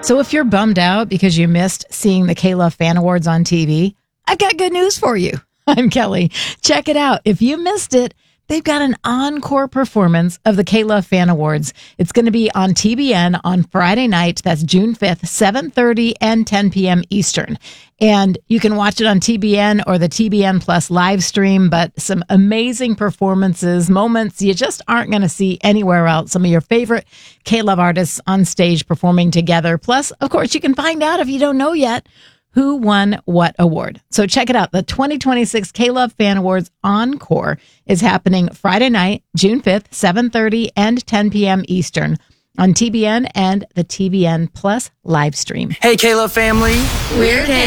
So if you're bummed out because you missed seeing the K-Love Fan Awards on TV, I've got good news for you. I'm Kelly. Check it out. If you missed it, they've got an encore performance of the K-Love Fan Awards. It's going to be on TBN on Friday night. That's June 5th, 7:30 and 10 p.m. Eastern. And you can watch it on TBN or the TBN Plus live stream, but some amazing performances, moments you just aren't going to see anywhere else. Some of your favorite K-Love artists on stage performing together. Plus, of course, you can find out if you don't know yet who won what award. So check it out. The 2026 K-Love Fan Awards Encore is happening Friday night, June 5th, 7:30 and 10 p.m. Eastern on TBN and the TBN Plus live stream. Hey, K-Love family. We're K.